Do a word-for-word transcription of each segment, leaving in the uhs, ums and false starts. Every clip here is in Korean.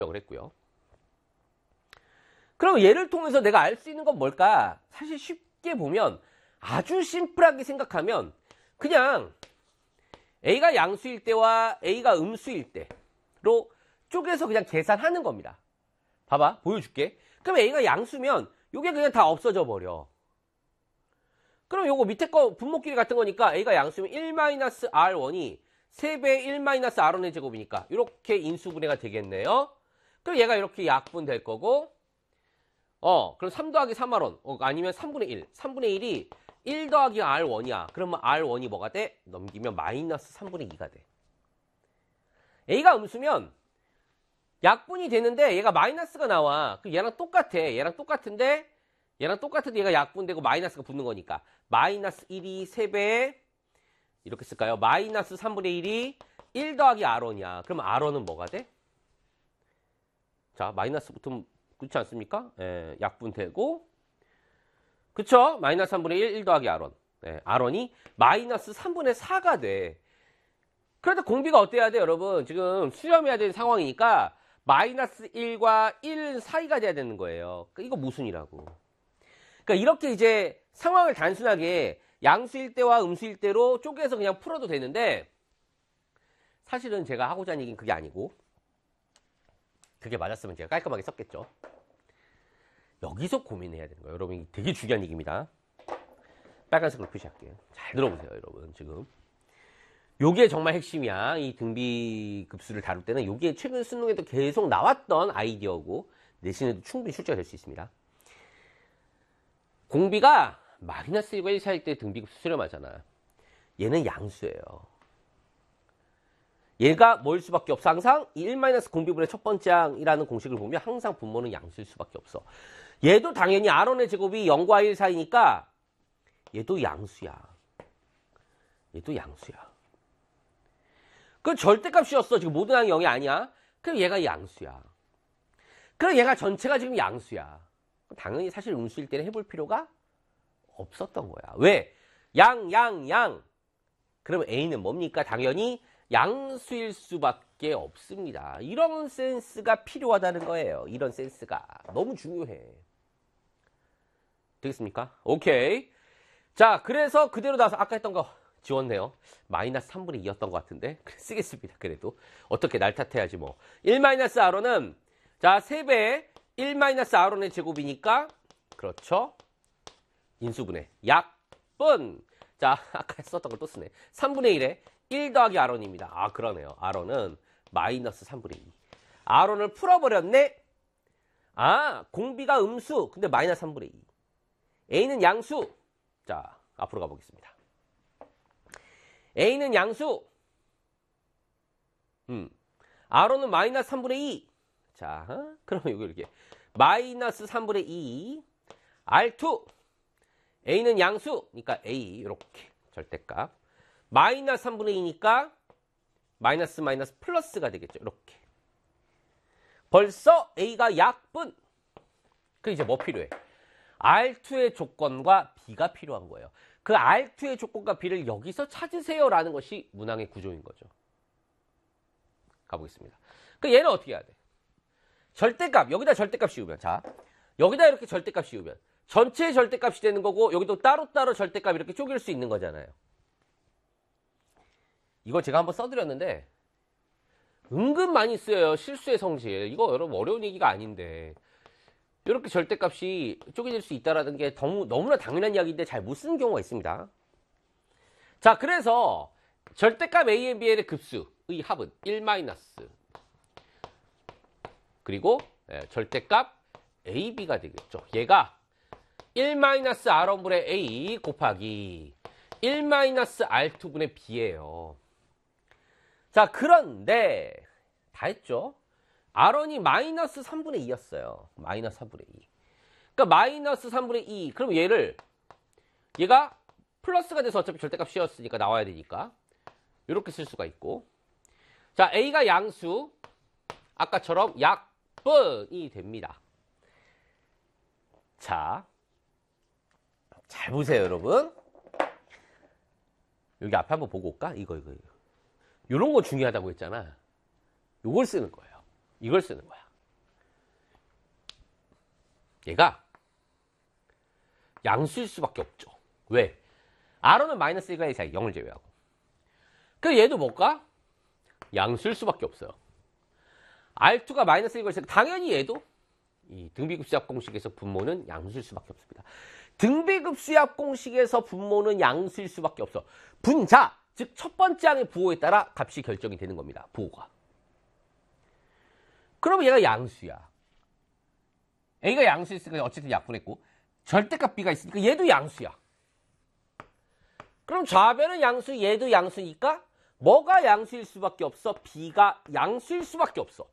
을 했고요. 그럼 얘를 통해서 내가 알 수 있는 건 뭘까? 사실 쉽게 보면 아주 심플하게 생각하면 그냥 A가 양수일 때와 A가 음수일 때로 쪼개서 그냥 계산하는 겁니다. 봐봐, 보여줄게. 그럼 A가 양수면 이게 그냥 다 없어져 버려. 그럼 요거 밑에 거 분모끼리 같은 거니까 A가 양수면 일 마이너스 알 원이 세 배의 일 마이너스 알 원의 제곱이니까 이렇게 인수분해가 되겠네요. 그럼 얘가 이렇게 약분 될 거고, 어, 그럼 삼 더하기 삼 알 원, 어, 아니면 삼분의 일. 삼분의 일이 일 더하기 알 원이야. 그러면 알 원이 뭐가 돼? 넘기면 마이너스 삼분의 이가 돼. A가 음수면 약분이 되는데 얘가 마이너스가 나와. 그럼 얘랑 똑같아. 얘랑 똑같은데, 얘랑 똑같은데 얘가 약분되고 마이너스가 붙는 거니까. 마이너스 일이 세 배에, 이렇게 쓸까요? 마이너스 삼분의 일이 일 더하기 알 원이야. 그러면 알 원은 뭐가 돼? 자, 마이너스 붙으면, 그렇지 않습니까? 예, 약분되고, 그쵸? 마이너스 삼분의 일, 일 더하기 알 원. 예, 알 원이 마이너스 삼분의 사가 돼. 그래도 공비가 어때야 돼, 여러분? 지금 수렴해야 되는 상황이니까, 마이너스 일과 일 사이가 돼야 되는 거예요. 그러니까 이거 무슨이라고. 그러니까 이렇게 이제 상황을 단순하게 양수일 때와 음수일 때로 쪼개서 그냥 풀어도 되는데, 사실은 제가 하고자 하는 얘기는 그게 아니고, 그게 맞았으면 제가 깔끔하게 썼겠죠. 여기서 고민해야 되는 거예요. 여러분, 되게 중요한 얘기입니다. 빨간색으로 표시할게요. 잘 들어보세요, 여러분. 지금 요게 정말 핵심이야. 이 등비급수를 다룰 때는 요게 최근 수능에도 계속 나왔던 아이디어고 내신에도 충분히 출제가 될 수 있습니다. 공비가 마이너스 일과 일 사이일 때 등비급수 수렴하잖아. 얘는 양수예요. 얘가 뭐일 수밖에 없어? 항상 일 마이너스 공비분의 첫 번째 항이라는 공식을 보면 항상 분모는 양수일 수밖에 없어. 얘도 당연히 알 원의 제곱이 영과 일 사이니까 얘도 양수야. 얘도 양수야. 그 절대값이었어. 지금 모든 항이 영이 아니야. 그럼 얘가 양수야. 그럼 얘가 전체가 지금 양수야. 당연히 사실 음수일 때는 해볼 필요가 없었던 거야. 왜? 양, 양, 양. 그러면 A는 뭡니까? 당연히 양수일 수밖에 없습니다. 이런 센스가 필요하다는 거예요. 이런 센스가. 너무 중요해. 되겠습니까? 오케이. 자, 그래서 그대로 나와서 아까 했던 거 지웠네요. 마이너스 삼분의 이였던 것 같은데. 그래, 쓰겠습니다. 그래도. 어떻게 날 탓해야지 뭐. 일 마이너스 알 원은 자, 세 배에 일 마이너스 알 원의 제곱이니까 그렇죠. 인수분해. 약분. 자, 아까 썼던 걸 또 쓰네. 삼분의 일에 일 더하기 알 원입니다. 아, 그러네요. 알 원은 마이너스 삼분의 이. 알 원을 풀어버렸네. 아, 공비가 음수. 근데 마이너스 삼분의 이. A는 양수. 자, 앞으로 가보겠습니다. A는 양수. 음. 알 원은 마이너스 삼분의 이. 자, 어? 그러면 여기 이렇게. 마이너스 삼분의 이. 알 투. A는 양수. 그러니까 A. 이렇게. 절대값. 마이너스 삼분의 이니까 마이너스 마이너스 플러스가 되겠죠. 이렇게. 벌써 A가 약분. 그 이제 뭐 필요해? 알 투의 조건과 B가 필요한 거예요. 그 알 투의 조건과 B를 여기서 찾으세요라는 것이 문항의 구조인 거죠. 가보겠습니다. 그 얘는 어떻게 해야 돼? 절대값. 여기다 절대값 씌우면. 자, 여기다 이렇게 절대값 씌우면 전체의 절대값이 되는 거고 여기도 따로따로 절대값 이렇게 쪼갤 수 있는 거잖아요. 이거 제가 한번 써드렸는데 은근 많이 쓰여요. 실수의 성질. 이거 여러분 어려운 얘기가 아닌데 이렇게 절대값이 쪼개질 수 있다는 게 너무, 너무나 당연한 이야기인데 잘 못 쓰는 경우가 있습니다. 자, 그래서 절대값 A, B의 급수의 합은 일 마이너스 그리고 절대값 A, B가 되겠죠. 얘가 일 마이너스 알 원분의 A 곱하기 일 마이너스 알 투분의 B예요. 자, 그런데 다 했죠. 알 원이 마이너스 삼분의 이였어요. 마이너스 삼분의 이. 그러니까 마이너스 삼분의 이. 그럼 얘를 얘가 플러스가 돼서 어차피 절대값 씌웠으니까 나와야 되니까 이렇게 쓸 수가 있고. 자, A가 양수. 아까처럼 약분이 됩니다. 자, 잘 보세요, 여러분. 여기 앞에 한번 보고 올까? 이거, 이거, 이거. 이런 거 중요하다고 했잖아. 이걸 쓰는 거예요. 이걸 쓰는 거야. 얘가 양수일 수밖에 없죠. 왜? R은 마이너스 일과 일 사이, 영을 제외하고. 그럼 얘도 뭘까? 양수일 수밖에 없어요. 알투가 마이너스 일과 일 사이, 당연히 얘도 이 등비급 수압 공식에서 분모는 양수일 수밖에 없습니다. 등비급 수압 공식에서 분모는 양수일 수밖에 없어. 분자, 즉 첫 번째 항의 부호에 따라 값이 결정이 되는 겁니다. 부호가. 그러면 얘가 양수야. A가 양수였으니까 어쨌든 약분했고, 절대값 B가 있으니까 얘도 양수야. 그럼 좌변은 양수, 얘도 양수니까 뭐가 양수일 수밖에 없어? B가 양수일 수밖에 없어.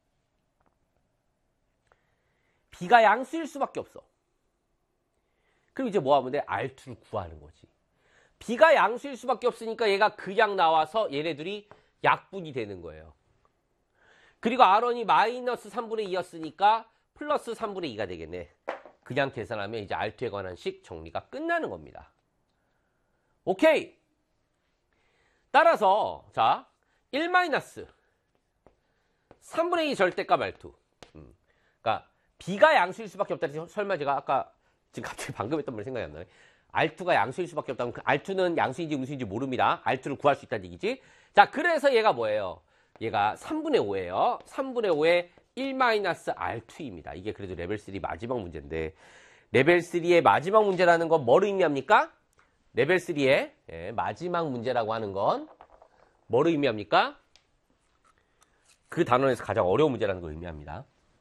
B가 양수일 수밖에 없어. 그럼 이제 뭐 하면 돼? 알투를 구하는 거지. B가 양수일 수밖에 없으니까 얘가 그냥 나와서 얘네들이 약분이 되는 거예요. 그리고 R원이 마이너스 삼분의 이였으니까 플러스 삼분의 이가 되겠네. 그냥 계산하면 이제 알투에 관한 식 정리가 끝나는 겁니다. 오케이. 따라서 자 일 마이너스 삼분의 이 절대값 알투. 음. 그러니까 B가 양수일 수밖에 없다. 설마 제가 아까 지금 갑자기 방금 했던 말 생각이 안 나네. 알투가 양수일 수밖에 없다면 그 알투는 양수인지 음수인지 모릅니다. 알투를 구할 수 있다는 얘기지. 자, 그래서 얘가 뭐예요? 얘가 삼분의 오예요. 삼분의 오에 일 마이너스 알투입니다. 이게 그래도 레벨 쓰리 마지막 문제인데 레벨 쓰리의 마지막 문제라는 건 뭐를 의미합니까? 레벨 쓰리의 예, 마지막 문제라고 하는 건 뭐를 의미합니까? 그 단원에서 가장 어려운 문제라는 걸 의미합니다.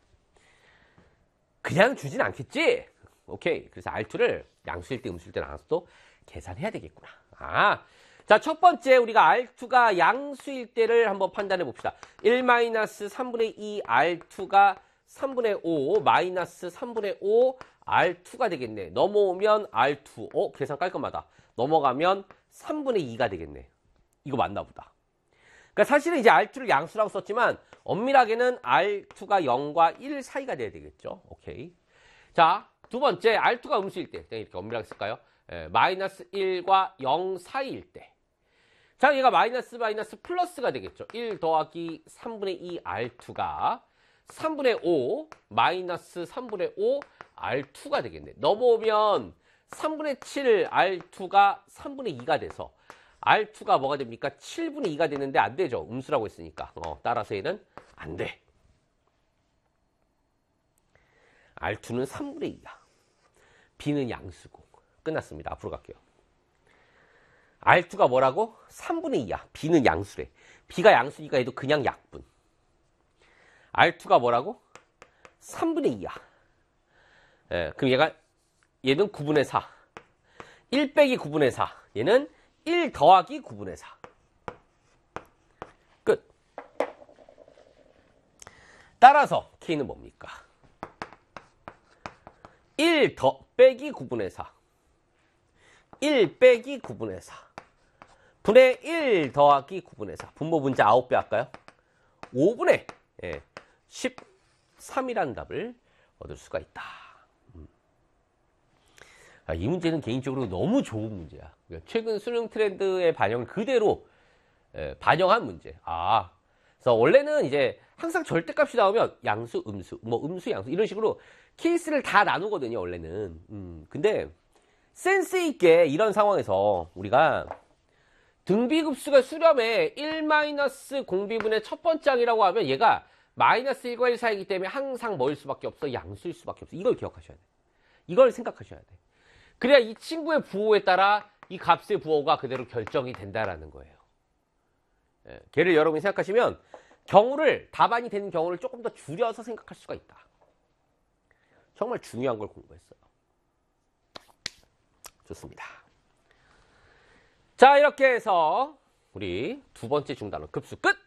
그냥 주진 않겠지? 오케이. 그래서 알투를 양수일 때 음수일 때 나눠서 또 계산해야 되겠구나. 아, 자, 첫 번째 우리가 알투가 양수일 때를 한번 판단해 봅시다. 일 마이너스 삼분의 이 알투가 삼분의 오 마이너스 삼분의 오 알투가 되겠네. 넘어오면 알투. 어, 계산 깔끔하다. 넘어가면 삼분의 이가 되겠네. 이거 맞나 보다. 그러니까 사실은 이제 알투를 양수라고 썼지만 엄밀하게는 알투가 영과 일 사이가 돼야 되겠죠. 오케이. 자, 두 번째 알투가 음수일 때. 이렇게 엄밀하게 쓸까요? 예, 마이너스 일과 영 사이일 때. 자, 얘가 마이너스 마이너스 플러스가 되겠죠. 일 더하기 삼분의 이 알투가 삼분의 오 마이너스 삼분의 오 알투가 되겠네. 넘어오면 삼분의 칠 알투가 삼분의 이가 돼서 알투가 뭐가 됩니까? 칠분의 이가 되는데 안 되죠. 음수라고 했으니까. 어, 따라서 얘는 안 돼. 알투는 삼분의 이야. B는 양수고. 끝났습니다. 앞으로 갈게요. 알투가 뭐라고? 삼분의 이야. B는 양수래. B가 양수니까 얘도 그냥 약분. 알투가 뭐라고? 삼분의 이야. 예, 그럼 얘가 얘는 구분의 사. 일 빼기 구분의 사. 얘는 일 더하기 구분의 사. 끝. 따라서 K는 뭡니까? 일 더 빼기 구분의 사. 일 빼기 구분의 사. 분의 일 더하기 구분의 사. 분모 분자 아홉 배 할까요? 오분의 예, 십삼이라는 답을 얻을 수가 있다. 음. 아, 이 문제는 개인적으로 너무 좋은 문제야. 그러니까 최근 수능 트렌드의 반영을 그대로 예, 반영한 문제. 아, 그래서 원래는 이제 항상 절대값이 나오면 양수, 음수, 뭐 음수, 양수 이런 식으로 케이스를 다 나누거든요. 원래는. 음, 근데 센스 있게 이런 상황에서 우리가 등비급수가 수렴에 일 마이너스 공비분의 첫 번째 항이라고 하면 얘가 마이너스 일과 일 사이이기 때문에 항상 뭐일 수밖에 없어? 양수일 수밖에 없어. 이걸 기억하셔야 돼. 이걸 생각하셔야 돼. 그래야 이 친구의 부호에 따라 이 값의 부호가 그대로 결정이 된다라는 거예요. 예, 걔를 여러분이 생각하시면 경우를, 답안이 되는 경우를 조금 더 줄여서 생각할 수가 있다. 정말 중요한 걸 공부했어요. 좋습니다. 자, 이렇게 해서 우리 두 번째 중단원 급수 끝!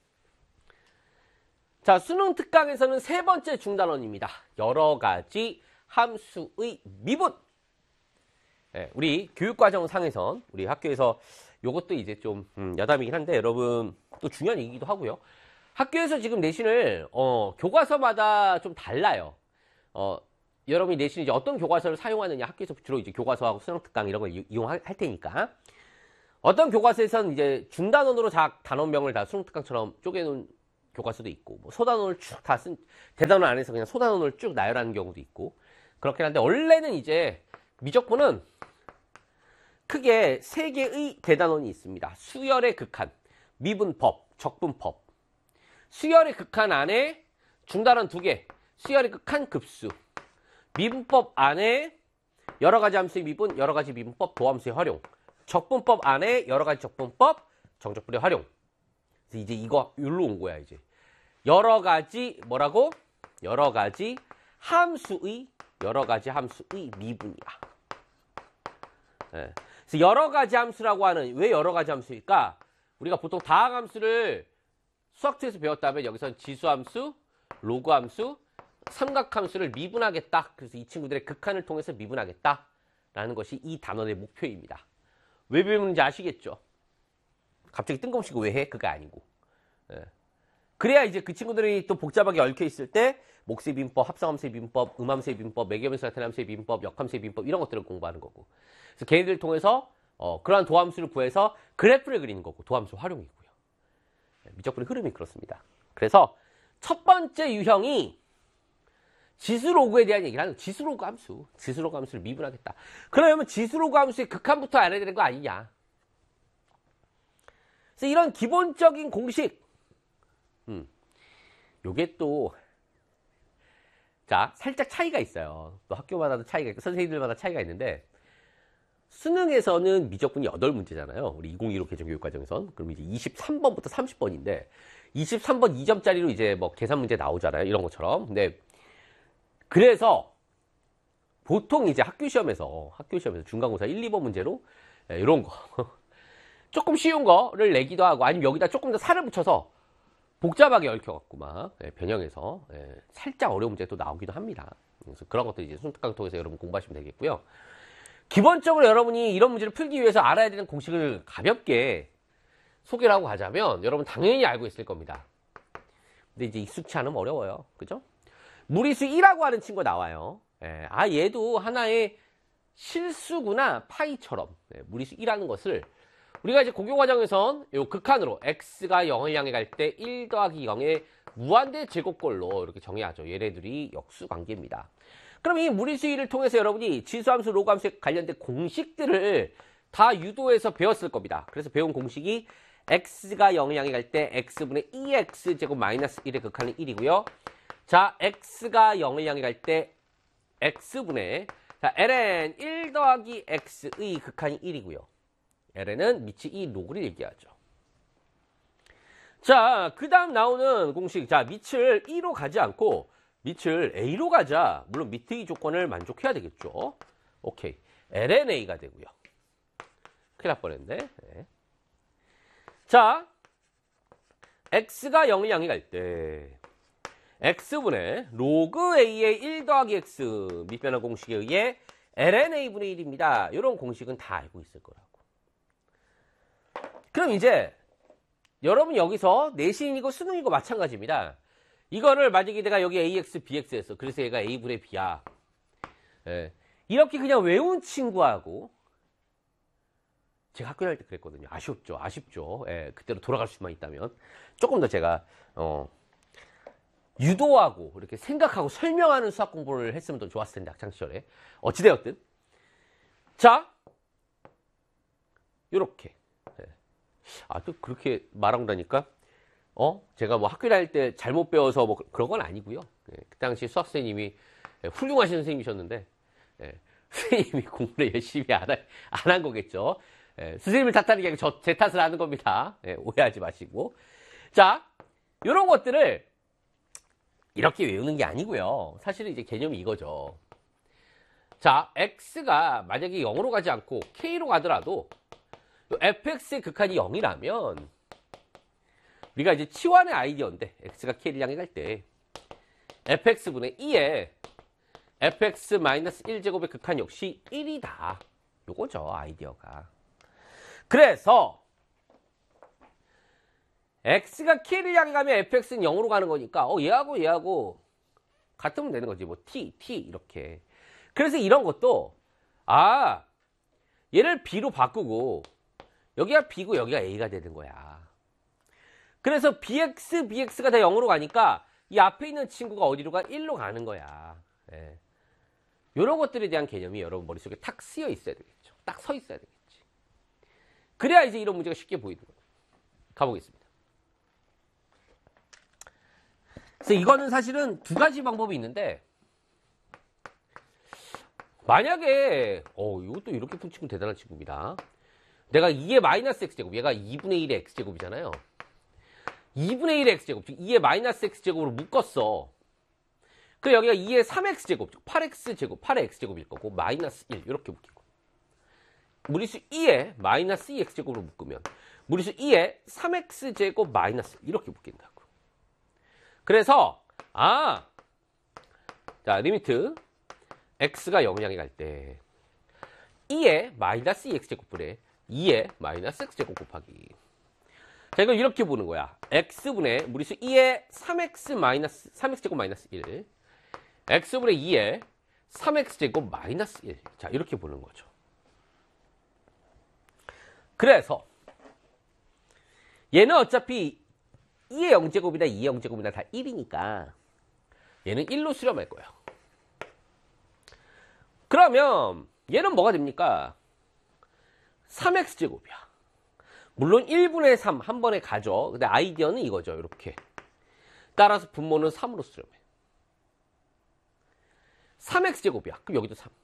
자, 수능 특강에서는 세 번째 중단원입니다. 여러 가지 함수의 미분. 네, 우리 교육과정 상에선 우리 학교에서 요것도 이제 좀 음, 여담이긴 한데 여러분 또 중요한 얘기기도 하고요. 학교에서 지금 내신을 어, 교과서마다 좀 달라요. 어, 여러분이 내신 이제 어떤 교과서를 사용하느냐, 학교에서 주로 이제 교과서하고 수능 특강 이런 걸 이용할 테니까. 어떤 교과서에서는 이제 중단원으로 다 단원명을 다 수능 특강처럼 쪼개놓은 교과서도 있고, 뭐 소단원을 쭉 다 쓴, 대단원 안에서 그냥 소단원을 쭉 나열하는 경우도 있고, 그렇긴 한데 원래는 이제 미적분은 크게 세 개의 대단원이 있습니다. 수열의 극한, 미분법, 적분법. 수열의 극한 안에 중단원 두 개, 수열의 극한 급수. 미분법 안에 여러 가지 함수의 미분, 여러 가지 미분법, 도함수의 활용. 적분법 안에 여러 가지 적분법, 정적분의 활용. 그래서 이제 이거 여기로 온 거야 이제. 여러 가지 뭐라고? 여러 가지 함수의 여러 가지 함수의 미분이야. 네. 그래서 여러 가지 함수라고 하는 왜 여러 가지 함수일까? 우리가 보통 다항함수를 수학책에서 배웠다면 여기서는 지수함수, 로그함수, 삼각함수를 미분하겠다. 그래서 이 친구들의 극한을 통해서 미분하겠다라는 것이 이 단원의 목표입니다. 왜 배우는지 아시겠죠? 갑자기 뜬금없이 왜 해? 그거 아니고. 예. 그래야 이제 그 친구들이 또 복잡하게 얽혀 있을 때 목수의 비분법, 합성함수의 비분법, 음함수의 비분법, 매개변수 같은 함수의 비분법, 역함수의 비분법 이런 것들을 공부하는 거고. 그래서 걔네들을 통해서 어, 그러한 도함수를 구해서 그래프를 그리는 거고 도함수 활용이고요. 예, 미적분의 흐름이 그렇습니다. 그래서 첫 번째 유형이 지수로그에 대한 얘기를 하는 거예요. 지수로그 함수. 지수로그 함수를 미분하겠다. 그러면 지수로그 함수의 극한부터 알아야 되는 거 아니냐. 그래서 이런 기본적인 공식, 음, 요게 또, 자, 살짝 차이가 있어요. 또 학교마다도 차이가 있고, 선생님들마다 차이가 있는데, 수능에서는 미적분이 여덟 문제잖아요. 우리 이천이십오 개정교육과정에선. 그럼 이제 이십삼 번부터 삼십 번인데, 이십삼 번 이 점짜리로 이제 뭐 계산 문제 나오잖아요. 이런 것처럼. 근데, 그래서, 보통 이제 학교 시험에서, 학교 시험에서 중간고사 일, 이 번 문제로, 예, 이런 거. 조금 쉬운 거를 내기도 하고, 아니면 여기다 조금 더 살을 붙여서, 복잡하게 얽혀갖고 막, 예, 변형해서, 예, 살짝 어려운 문제도 나오기도 합니다. 그래서 그런 것들 이제 순특강 통해서 여러분 공부하시면 되겠고요. 기본적으로 여러분이 이런 문제를 풀기 위해서 알아야 되는 공식을 가볍게 소개를 하고 가자면, 여러분 당연히 알고 있을 겁니다. 근데 이제 익숙치 않으면 어려워요. 그죠? 무리수 이라고 하는 친구가 나와요. 예, 아, 얘도 하나의 실수구나, 파이처럼. 예, 무리수 이라는 것을 우리가 이제 고교 과정에선 요 극한으로 x가 영을 향해 갈 때 일 더하기 영의 무한대 제곱꼴로 이렇게 정의하죠. 얘네들이 역수 관계입니다. 그럼 이 무리수 이를 통해서 여러분이 지수함수, 로그함수에 관련된 공식들을 다 유도해서 배웠을 겁니다. 그래서 배운 공식이 x가 영을 향해 갈 때 x분의 이 엑스 제곱 마이너스 일의 극한은 일이고요. 자, x가 영을 향해 갈 때 x분의 자, ln 일 더하기 x의 극한이 일이고요. ln은 밑이 이 로그를 얘기하죠. 자, 그 다음 나오는 공식. 자, 밑을 이로 가지 않고 밑을 a로 가자. 물론 밑의 조건을 만족해야 되겠죠. 오케이. 엘엔에이가 되고요. 큰일 날 뻔했네. 네. 자, x가 영을 향해 갈 때 x분의 로그 a의 일 더하기 x 밑변화 공식에 의해 엘엔에이분의 일입니다. 이런 공식은 다 알고 있을 거라고. 그럼 이제 여러분 여기서 내신이고 수능이고 마찬가지입니다. 이거를 만약에 내가 여기 에이엑스, 비엑스 했어. 그래서 얘가 a분의 b야. 예. 이렇게 그냥 외운 친구하고 제가 학교 다닐 때 그랬거든요. 아쉽죠. 아쉽죠. 예. 그때로 돌아갈 수만 있다면 조금 더 제가 어 유도하고 이렇게 생각하고 설명하는 수학 공부를 했으면 더 좋았을 텐데 학창시절에. 어찌되었든 자 요렇게 아, 또 그렇게 말하고 나니까, 어? 제가 뭐 학교 다닐 때 잘못 배워서 뭐 그런 건 아니고요. 예, 그 당시 수학 선생님이 훌륭하신 선생님이셨는데, 예, 선생님이 공부를 열심히 안, 안 한 거겠죠. 예, 선생님을 탓하는 게 아니라 저, 제 탓을 하는 겁니다. 예, 오해하지 마시고. 자, 요런 것들을 이렇게 외우는 게 아니고요. 사실은 이제 개념이 이거죠. 자, x가 만약에 영으로 가지 않고 k로 가더라도, 에프엑스의 극한이 영이라면 우리가 이제 치환의 아이디어인데 x가 k를 향해 갈 때 에프엑스분의 이에 에프엑스 마이너스 일 제곱의 극한 역시 일이다. 요거죠 아이디어가. 그래서 x가 k를 향해 가면 에프엑스는 영으로 가는 거니까 어 얘하고 얘하고 같으면 되는 거지. 뭐 t, t 이렇게. 그래서 이런 것도 아 얘를 b로 바꾸고 여기가 b고 여기가 a가 되는 거야. 그래서 bx, bx가 다 영으로 가니까 이 앞에 있는 친구가 어디로 가? 일로 가는 거야. 예. 이런 것들에 대한 개념이 여러분 머릿속에 탁 쓰여 있어야 되겠죠. 딱 서 있어야 되겠지. 그래야 이제 이런 문제가 쉽게 보이는 거예요. 가보겠습니다. 그래서 이거는 사실은 두 가지 방법이 있는데, 만약에 어 이것도 이렇게 푼 친구 대단한 친구입니다. 내가 이의 마이너스 x제곱, 얘가 이분의 일의 x제곱이잖아요. 이분의 일의 x제곱, 즉 이의 마이너스 x제곱으로 묶었어. 그래 여기가 이의 삼 엑스제곱, 즉 팔 엑스제곱, 팔의 x제곱일 거고 마이너스 일 이렇게 묶이고, 무리수 이의 마이너스 이 엑스제곱으로 묶으면 무리수 이의 삼 엑스제곱 마이너스 이렇게 묶인다고. 그래서 아, 자 리미트 x가 영을 향해 갈 때 이의 마이너스 이 엑스제곱분의 이의 마이너스 x제곱 곱하기, 자 이걸 이렇게 보는 거야. x분의 무리수 이의 삼 엑스 마이너스 삼 엑스제곱 마이너스 일, x분의 이의 삼 엑스제곱 마이너스 일. 자 이렇게 보는 거죠. 그래서 얘는 어차피 이의 영제곱이나 이의 영제곱이나 다 일이니까 얘는 일로 수렴할 거예요. 그러면 얘는 뭐가 됩니까? 삼 엑스제곱이야. 물론 일분의 삼 한 번에 가죠. 근데 아이디어는 이거죠. 이렇게. 따라서 분모는 삼으로 수렴해. 삼 엑스제곱이야. 그럼 여기도 삼.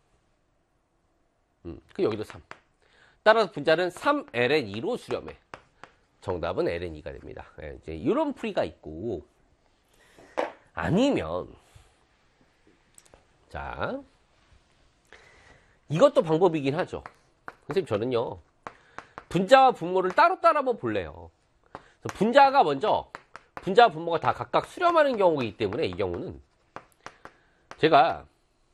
음, 그럼 여기도 삼. 따라서 분자는 삼 엘엔 이로 수렴해. 정답은 엘엔 이가 됩니다. 네, 이제 이런 풀이가 있고, 아니면 자 이것도 방법이긴 하죠. 선생님 저는요 분자와 분모를 따로따로 한번 볼래요. 분자가 먼저 분자와 분모가 다 각각 수렴하는 경우이기 때문에 이 경우는 제가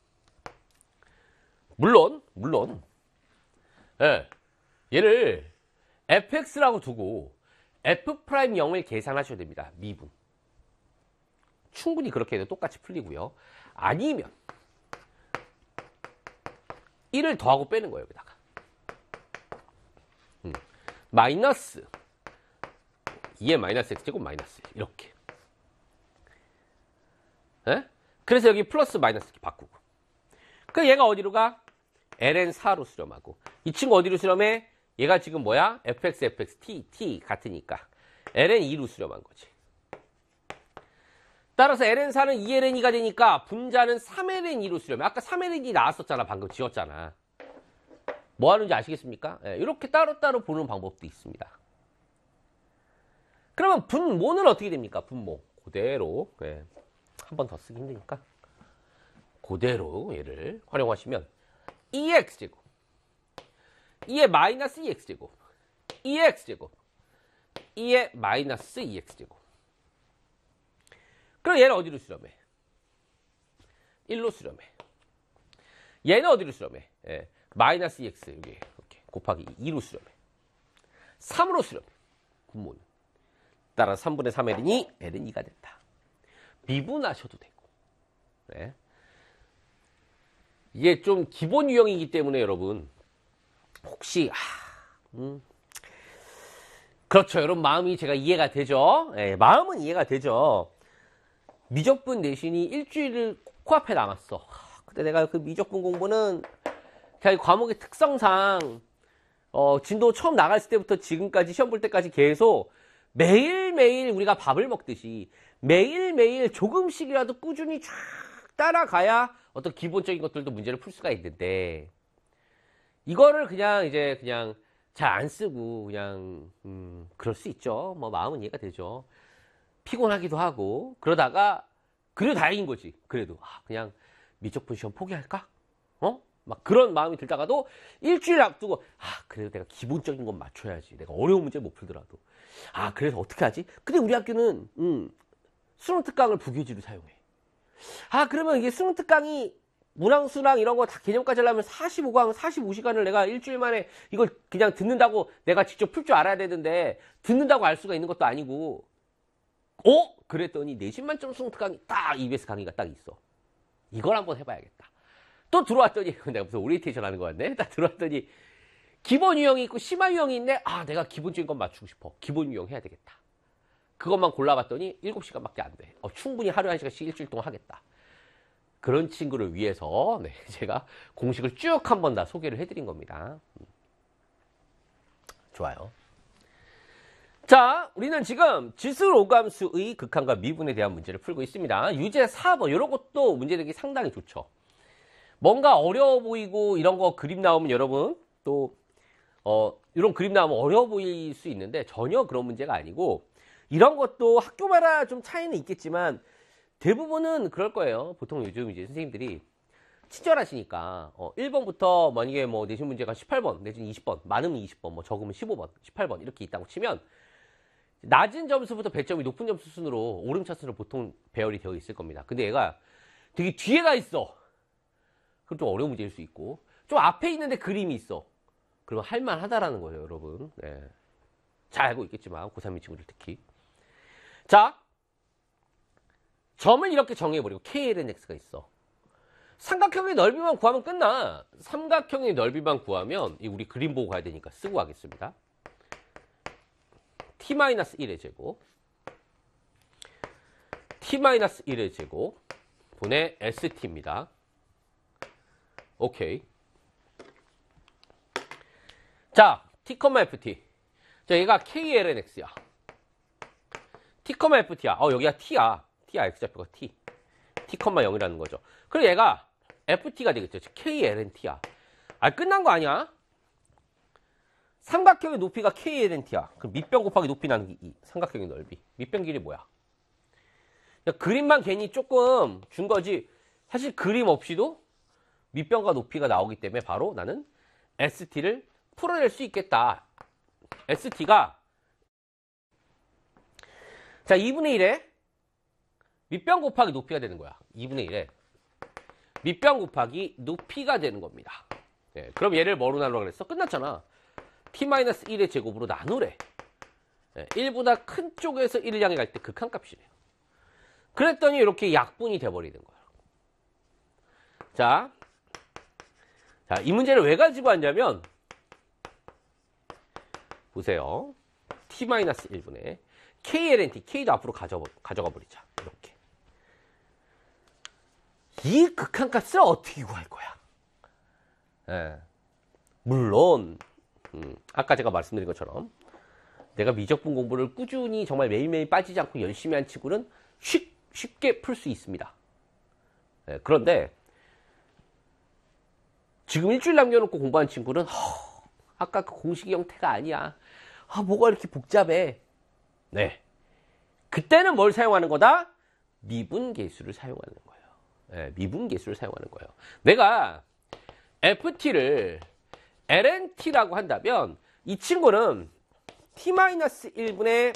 물론 물론 예, 얘를 에프엑스라고 두고 F' 영을 계산하셔야 됩니다. 미분. 충분히 그렇게 해도 똑같이 풀리고요. 아니면 일을 더하고 빼는 거예요. 여기다가 음. 마이너스 이의 마이너스 x제곱 마이너스 일 이렇게. 에? 그래서 여기 플러스 마이너스 이렇게 바꾸고, 그 얘가 어디로 가? 엘엔 사로 수렴하고, 이 친구 어디로 수렴해? 얘가 지금 뭐야? fx, fx, t, t 같으니까 엘엔 이로 수렴한 거지. 따라서 엘엔 사는 이 엘엔 이가 되니까 분자는 삼 엘엔 이로 수렴해. 아까 삼 엘엔 이 나왔었잖아. 방금 지웠잖아. 뭐 하는지 아시겠습니까? 예, 이렇게 따로따로 보는 방법도 있습니다. 그러면 분모는 어떻게 됩니까? 분모. 그대로. 예, 한 번 더 쓰기 힘드니까. 그대로 얘를 활용하시면 이 엑스제곱, 이의 마이너스 이 엑스제곱, 이의 x제곱, 이의 마이너스 이 엑스제곱. 그럼 얘는 어디로 수렴해? 일로 수렴해. 얘는 어디로 수렴해? 예, 마이너스 이 엑스 여기 이렇게 곱하기 이로 수렴해. 삼으로 수렴해. 분모는. 따라 삼분의 삼 엘은이 엘은 이가 된다. 미분하셔도 되고. 네. 이게 좀 기본 유형이기 때문에 여러분 혹시 아, 음. 그렇죠. 여러분 마음이 제가 이해가 되죠. 예, 마음은 이해가 되죠. 미적분 내신이 일주일을 코앞에 남았어. 근데 내가 그 미적분 공부는 그냥 과목의 특성상 어, 진도 처음 나갔을 때부터 지금까지 시험 볼 때까지 계속 매일매일 우리가 밥을 먹듯이 매일매일 조금씩이라도 꾸준히 쫙 따라가야 어떤 기본적인 것들도 문제를 풀 수가 있는데, 이거를 그냥 이제 그냥 잘 안 쓰고 그냥 음, 그럴 수 있죠. 뭐 마음은 이해가 되죠. 피곤하기도 하고 그러다가 그래도 다행인 거지. 그래도 아, 그냥 미적분 시험 포기할까? 어? 막 그런 마음이 들다가도 일주일 앞두고 아 그래도 내가 기본적인 건 맞춰야지. 내가 어려운 문제 못 풀더라도 아 그래서 어떻게 하지? 근데 우리 학교는 음, 수능 특강을 부교지로 사용해. 아 그러면 이게 수능 특강이 문항수랑 이런 거 다 개념까지 하려면 사십오 강, 사십오 시간을 내가 일주일 만에 이걸 그냥 듣는다고 내가 직접 풀 줄 알아야 되는데, 듣는다고 알 수가 있는 것도 아니고, 어? 그랬더니 내신 만점 수능 특강이 딱 이비에스 강의가 딱 있어. 이걸 한번 해봐야겠다. 또 들어왔더니, 내가 무슨 오리엔테이션 하는 거 같네? 딱 들어왔더니, 기본 유형이 있고 심화 유형이 있네? 아, 내가 기본적인 건 맞추고 싶어. 기본 유형 해야 되겠다. 그것만 골라봤더니 일곱 시간밖에 안 돼. 어, 충분히 하루에 한 시간씩 일주일 동안 하겠다. 그런 친구를 위해서 네, 제가 공식을 쭉 한 번 다 소개를 해드린 겁니다. 좋아요. 자, 우리는 지금 지수로감수의 극한과 미분에 대한 문제를 풀고 있습니다. 유제 사 번 이런 것도 문제 되기 상당히 좋죠. 뭔가 어려워 보이고 이런 거 그림 나오면 여러분 또 어, 이런 그림 나오면 어려워 보일 수 있는데 전혀 그런 문제가 아니고 이런 것도 학교마다 좀 차이는 있겠지만 대부분은 그럴 거예요. 보통 요즘 이제 선생님들이 친절하시니까 어, 일 번부터 만약에 뭐 내신 문제가 십팔 번 내지는 이십 번 많으면 이십 번 뭐 적으면 십오 번 십팔 번 이렇게 있다고 치면 낮은 점수부터 배점이 높은 점수 순으로 오름차순으로 보통 배열이 되어 있을 겁니다. 근데 얘가 되게 뒤에 가 있어. 그럼 좀 어려운 문제일 수 있고 좀 앞에 있는데 그림이 있어. 그럼 할만하다라는 거예요, 여러분. 네. 잘 알고 있겠지만 고삼 친구들 특히. 자, 점을 이렇게 정해버리고 케이엘엔엑스가 있어. 삼각형의 넓이만 구하면 끝나. 삼각형의 넓이만 구하면 우리 그림 보고 가야 되니까 쓰고 가겠습니다. t-일의 제곱 t-일의 제곱 분의 에스티입니다. 오케이. 자, t, ft. 자, 얘가 케이엘엔엑스야. t, ft야. 어, 여기가 t야. t야, x좌표가 t. t, 영이라는 거죠. 그리고 얘가 ft가 되겠죠. 즉 케이엘엔티야. 아, 끝난 거 아니야? 삼각형의 높이가 케이엘엔티야. 그럼 밑변 곱하기 높이 나누기 이. 삼각형의 넓이. 밑변 길이 뭐야? 그림만 괜히 조금 준 거지. 사실 그림 없이도 밑변과 높이가 나오기 때문에 바로 나는 에스티를 풀어낼 수 있겠다. 에스티가 자 이분의 일에 밑변 곱하기 높이가 되는 거야. 이분의 일에 밑변 곱하기 높이가 되는 겁니다. 네, 그럼 얘를 뭐로 나누라고 그랬어? 끝났잖아. t-일의 제곱으로 나누래. 네, 일보다 큰 쪽에서 일을 향해 갈 때 극한값이래요. 그랬더니 이렇게 약분이 돼버리는 거야. 자, 자, 이 문제를 왜 가지고 왔냐면 보세요. t-일분의 케이엘엔티, K도 앞으로 가져, 가져가 버리자. 이렇게. 이 극한값을 어떻게 구할 거야? 예. 물론 음, 아까 제가 말씀드린 것처럼 내가 미적분 공부를 꾸준히 정말 매일매일 빠지지 않고 열심히 한 친구는 쉽, 쉽게 풀 수 있습니다. 예, 그런데 지금 일주일 남겨놓고 공부한 친구는 허, 아까 그 공식의 형태가 아니야. 아, 뭐가 이렇게 복잡해. 네. 그때는 뭘 사용하는 거다? 미분계수를 사용하는 거예요. 네, 미분계수를 사용하는 거예요. 내가 에프티를 엘엔티라고 한다면 이 친구는 t-일분의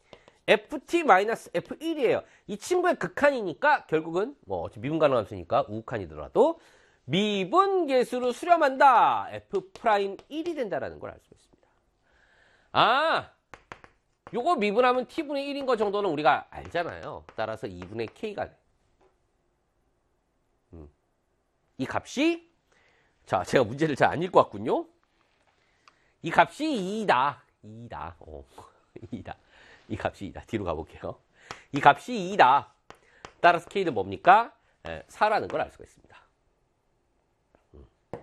ft-에프일이에요. 이 친구의 극한이니까 결국은 뭐 미분 가능함수니까 우극한이더라도 미분계수로 수렴한다. F'일이 된다라는 걸 알 수 있습니다. 아, 요거 미분하면 t분의 일인 거 정도는 우리가 알잖아요. 따라서 이분의 k가 돼. 음. 이 값이 자, 제가 문제를 잘 안 읽고 왔군요. 이 값이 이다. 이다. 어, 이다. 이 값이 이다. 뒤로 가볼게요. 이 값이 이다. 따라서 k는 뭡니까? 에, 사라는 걸 알 수가 있습니다. 음.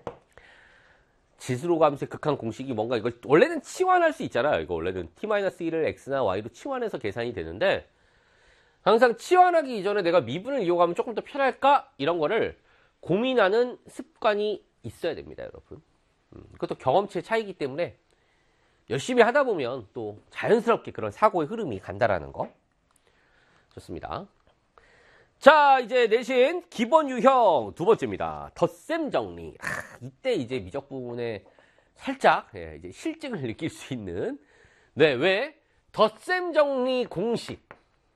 지수로감수의 극한 공식이 뭔가 이걸 원래는 치환할 수 있잖아요. 이거 원래는 t-일을 x나 y로 치환해서 계산이 되는데 항상 치환하기 이전에 내가 미분을 이용하면 조금 더 편할까? 이런 거를 고민하는 습관이 있어야 됩니다, 여러분. 음, 그것도 경험치의 차이기 때문에 열심히 하다 보면 또 자연스럽게 그런 사고의 흐름이 간다라는 거. 좋습니다. 자, 이제 내신 기본 유형 두 번째입니다. 덧셈 정리. 아, 이때 이제 미적 부분에 살짝 예, 이제 실증을 느낄 수 있는 네, 왜? 덧셈 정리 공식.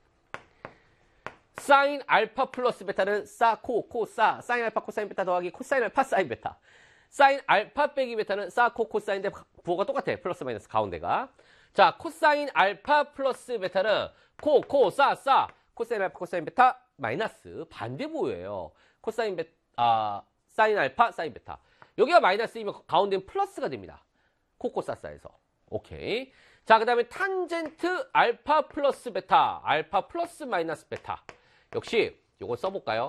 사인 알파 플러스 베타는 사, 코, 코, 사. 사인 알파 코사인 베타 더하기 코사인 알파 사인 베타. 사인 알파 빼기 베타는 사, 코, 코사인데 부호가 똑같아. 플러스 마이너스 가운데가. 자, 코사인 알파 플러스 베타는 코, 코, 사, 사. 코사인 알파 코사인 베타 마이너스 반대 부호예요. 코사인 베 아, 사인 알파 사인 베타. 여기가 마이너스이면 가운데는 플러스가 됩니다. 코, 코, 사, 사에서. 오케이. 자, 그 다음에 탄젠트 알파 플러스 베타. 알파 플러스 마이너스 베타. 역시 요거 써볼까요?